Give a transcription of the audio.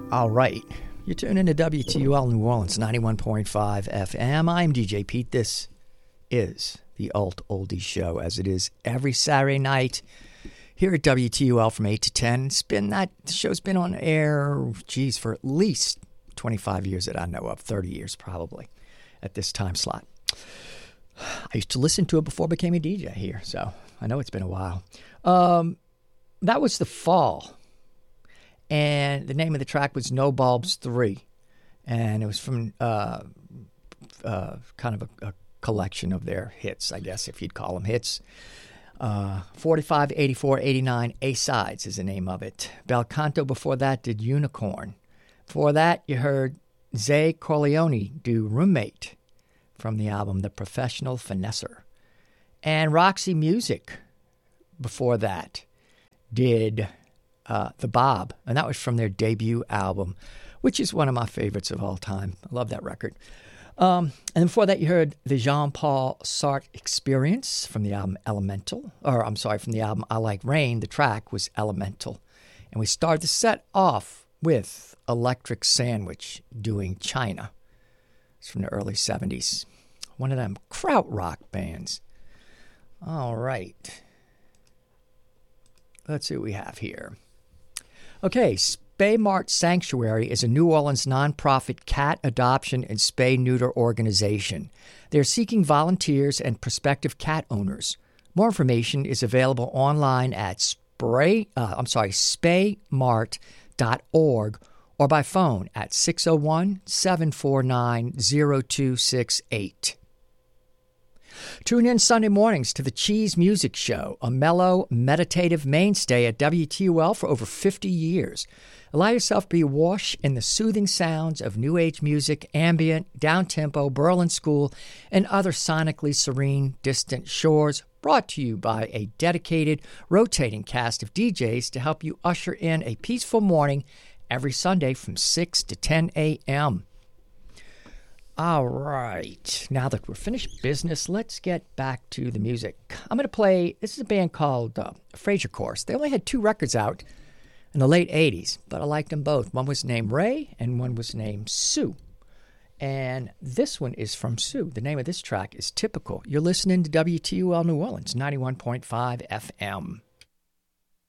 All right. You're tuning into WTUL New Orleans, 91.5 FM. I'm DJ Pete. This is the Alt Oldies Show, as it is every Saturday night here at WTUL from 8 to 10. The show's been on air, for at least 25 years that I know of, 30 years probably at this time slot. I used to listen to it before I became a DJ here, so I know it's been a while. That was The Fall, and the name of the track was No Bulbs 3, and it was from kind of a collection of their hits, I guess, if you'd call them hits. 45, 84, 89, A-Sides is the name of it. Bel Canto before that did Unicorn. Before that, you heard Zay Corleone do Roommate from the album The Professional Finesser. And Roxy Music before that did The Bob, and that was from their debut album, which is one of my favorites of all time. I love that record. And before that, you heard the Jean-Paul Sartre Experience from the album from the album I Like Rain. The track was Elemental. And we started the set off with Electric Sandwich doing China. It's from the early 70s. One of them krautrock bands. All right. Let's see what we have here. Okay, Spay Mart Sanctuary is a New Orleans nonprofit cat adoption and spay-neuter organization. They're seeking volunteers and prospective cat owners. More information is available online at spaymart.org or by phone at 601-749-0268. Tune in Sunday mornings to the Cheese Music Show, a mellow, meditative mainstay at WTUL for over 50 years. Allow yourself to be washed in the soothing sounds of new age music, ambient, down-tempo, Berlin School, and other sonically serene, distant shores, brought to you by a dedicated, rotating cast of DJs to help you usher in a peaceful morning every Sunday from 6 to 10 a.m. All right. Now that we're finished business, let's get back to the music. I'm going to play, this is a band called Fraser Course. They only had 2 records out in the late 80s, but I liked them both. One was named Ray and one was named Sue. And this one is from Sue. The name of this track is Typical. You're listening to WTUL New Orleans, 91.5 FM.